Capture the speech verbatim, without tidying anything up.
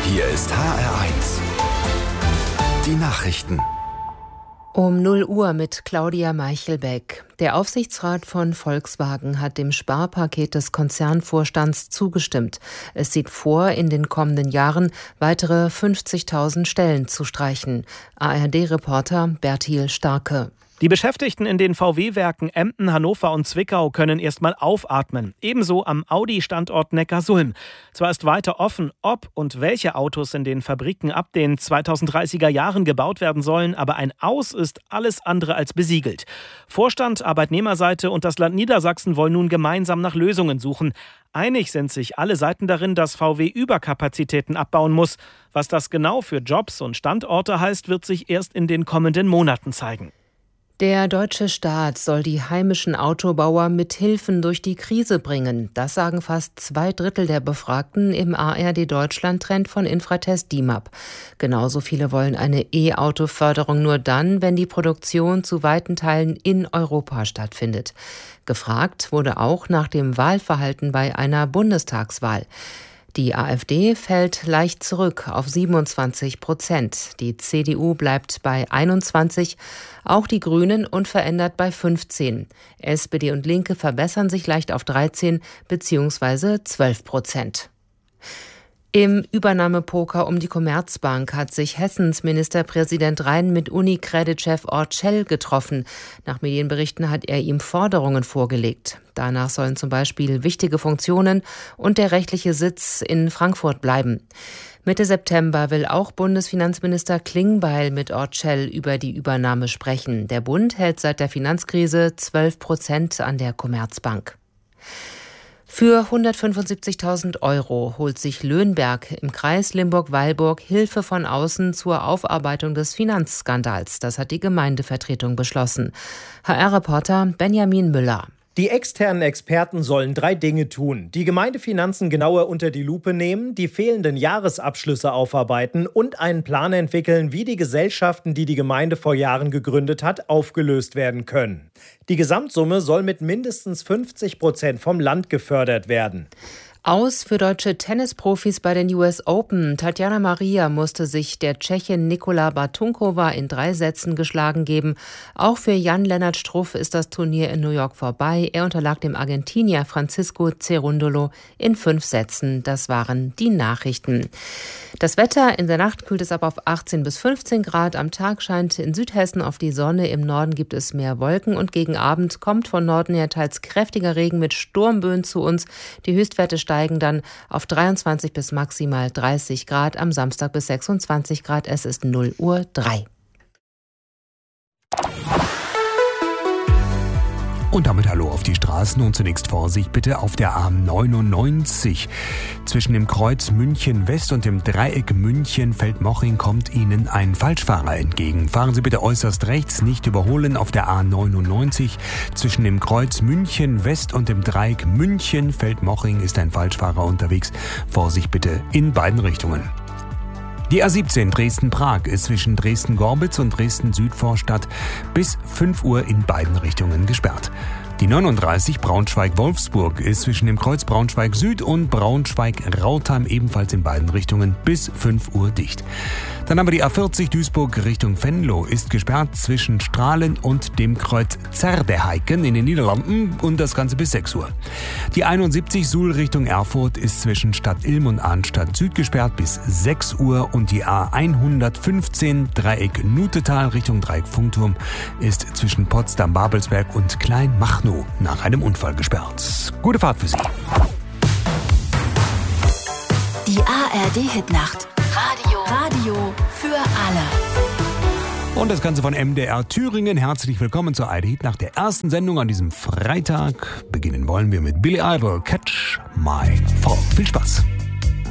Hier ist H R eins. Die Nachrichten. Um null Uhr mit Claudia Meichelbeck. Der Aufsichtsrat von Volkswagen hat dem Sparpaket des Konzernvorstands zugestimmt. Es sieht vor, in den kommenden Jahren weitere fünfzigtausend Stellen zu streichen. A R D-Reporter Bertil Starke. Die Beschäftigten in den V W-Werken Emden, Hannover und Zwickau können erstmal aufatmen. Ebenso am Audi-Standort Neckarsulm. Zwar ist weiter offen, ob und welche Autos in den Fabriken ab den zweitausenddreißiger Jahren gebaut werden sollen, aber ein Aus ist alles andere als besiegelt. Vorstand, Arbeitnehmerseite und das Land Niedersachsen wollen nun gemeinsam nach Lösungen suchen. Einig sind sich alle Seiten darin, dass V W Überkapazitäten abbauen muss. Was das genau für Jobs und Standorte heißt, wird sich erst in den kommenden Monaten zeigen. Der deutsche Staat soll die heimischen Autobauer mit Hilfen durch die Krise bringen. Das sagen fast zwei Drittel der Befragten im A R D-Deutschland-Trend von Infratest D I M A P. Genauso viele wollen eine E-Auto-Förderung nur dann, wenn die Produktion zu weiten Teilen in Europa stattfindet. Gefragt wurde auch nach dem Wahlverhalten bei einer Bundestagswahl. Die AfD fällt leicht zurück auf siebenundzwanzig Prozent. Die C D U bleibt bei einundzwanzig, auch die Grünen unverändert bei fünfzehn. S P D und Linke verbessern sich leicht auf dreizehn bzw. zwölf Prozent. Im Übernahmepoker um die Commerzbank hat sich Hessens Ministerpräsident Rhein mit Unicredit-Chef Orcel getroffen. Nach Medienberichten hat er ihm Forderungen vorgelegt. Danach sollen zum Beispiel wichtige Funktionen und der rechtliche Sitz in Frankfurt bleiben. Mitte September will auch Bundesfinanzminister Klingbeil mit Orcel über die Übernahme sprechen. Der Bund hält seit der Finanzkrise zwölf Prozent an der Commerzbank. Für hundertfünfundsiebzigtausend Euro holt sich Löhnberg im Kreis Limburg-Weilburg Hilfe von außen zur Aufarbeitung des Finanzskandals. Das hat die Gemeindevertretung beschlossen. H R-Reporter Benjamin Müller. Die externen Experten sollen drei Dinge tun: die Gemeindefinanzen genauer unter die Lupe nehmen, die fehlenden Jahresabschlüsse aufarbeiten und einen Plan entwickeln, wie die Gesellschaften, die die Gemeinde vor Jahren gegründet hat, aufgelöst werden können. Die Gesamtsumme soll mit mindestens fünfzig Prozent vom Land gefördert werden. Aus für deutsche Tennisprofis bei den U S Open. Tatjana Maria musste sich der Tschechin Nikola Batunkova in drei Sätzen geschlagen geben. Auch für Jan-Lennart Struff ist das Turnier in New York vorbei. Er unterlag dem Argentinier Francisco Cerundolo in fünf Sätzen. Das waren die Nachrichten. Das Wetter: in der Nacht kühlt es ab auf achtzehn bis fünfzehn Grad. Am Tag scheint in Südhessen auf die Sonne. Im Norden gibt es mehr Wolken und gegen Abend kommt von Norden her teils kräftiger Regen mit Sturmböen zu uns. Die Höchstwerte steigen dann auf dreiundzwanzig bis maximal dreißig Grad, am Samstag bis sechsundzwanzig Grad. Es ist null Uhr drei. Und damit hallo auf die Straßen und zunächst Vorsicht bitte auf der A neunundneunzig. Zwischen dem Kreuz München West und dem Dreieck München-Feldmoching kommt Ihnen ein Falschfahrer entgegen. Fahren Sie bitte äußerst rechts, nicht überholen auf der A neunundneunzig. Zwischen dem Kreuz München West und dem Dreieck München-Feldmoching ist ein Falschfahrer unterwegs. Vorsicht bitte in beiden Richtungen. Die A siebzehn Dresden-Prag ist zwischen Dresden-Gorbitz und Dresden-Südvorstadt bis fünf Uhr in beiden Richtungen gesperrt. Die neununddreißig Braunschweig-Wolfsburg ist zwischen dem Kreuz Braunschweig-Süd und Braunschweig-Rautheim ebenfalls in beiden Richtungen bis fünf Uhr dicht. Dann haben wir die A vierzig Duisburg Richtung Venlo ist gesperrt zwischen Strahlen und dem Kreuz Zerdeheiken in den Niederlanden und das Ganze bis sechs Uhr. Die einundsiebzig Suhl Richtung Erfurt ist zwischen Stadt Ilm und Arnstadt Süd gesperrt bis sechs Uhr und die A hundertfünfzehn Dreieck Nutetal Richtung Dreieck Funkturm ist zwischen Potsdam-Babelsberg und Kleinmachnow nach einem Unfall gesperrt. Gute Fahrt für Sie. Die A R D-Hitnacht. Radio. Radio für alle. Und das Ganze von M D R Thüringen. Herzlich willkommen zur A R D-Hitnacht, der ersten Sendung an diesem Freitag. Beginnen wollen wir mit Billy Idol, Catch My Fall. Viel Spaß.